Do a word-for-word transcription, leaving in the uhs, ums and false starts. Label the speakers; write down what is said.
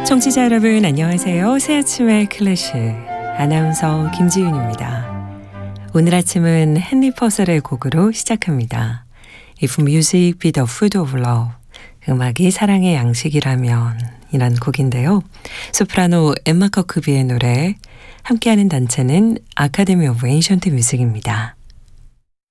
Speaker 1: 청취자 여러분 안녕하세요. 새 아침의 클래식 아나운서 김지윤입니다. 오늘 아침은 헨리 퍼셀의 곡으로 시작합니다. If music be the food of love, 음악이 사랑의 양식이라면 이란 곡인데요. 소프라노 엠마 커크비의 노래, 함께하는 단체는 아카데미 오브 엔션트 뮤직입니다.